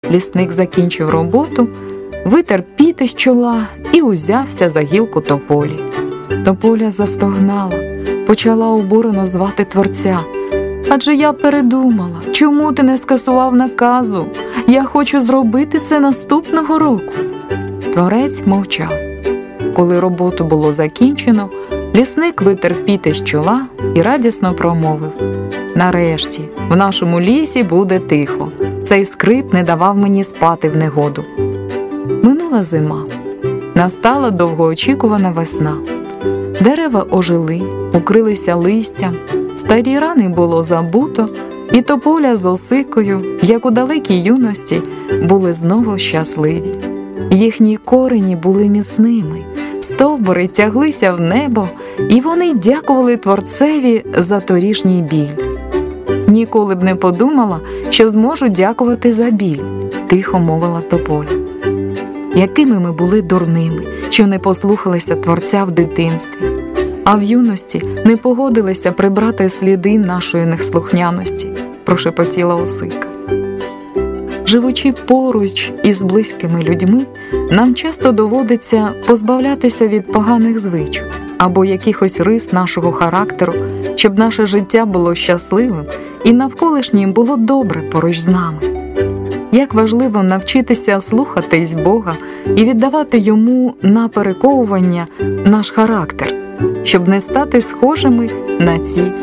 Лісник закінчив роботу, витер піт із чола і узявся за гілку тополі. Тополя застогнала, почала обурено звати Творця. «Адже я передумала, чому ти не скасував наказу? Я хочу зробити це наступного року». Творець мовчав. Коли роботу було закінчено, лісник витер піт із чола і радісно промовив: «Нарешті, в нашому лісі буде тихо. Цей скрип не давав мені спати в негоду». Минула зима. Настала довгоочікувана весна. Дерева ожили, укрилися листям, старі рани було забуто, і тополя з осикою, як у далекій юності, були знову щасливі. Їхні корені були міцними, стовбури тяглися в небо, і вони дякували Творцеві за торішній біль. «Ніколи б не подумала, що зможу дякувати за біль», – тихо мовила тополя. Якими ми були дурними, що не послухалися Творця в дитинстві, а в юності не погодилися прибрати сліди нашої неслухняності, прошепотіла осика. Живучи поруч із близькими людьми, нам часто доводиться позбавлятися від поганих звичок або якихось рис нашого характеру, щоб наше життя було щасливим і навколишнім було добре поруч з нами. Як важливо навчитися слухатись Бога і віддавати Йому на перековування наш характер, щоб не стати схожими на ці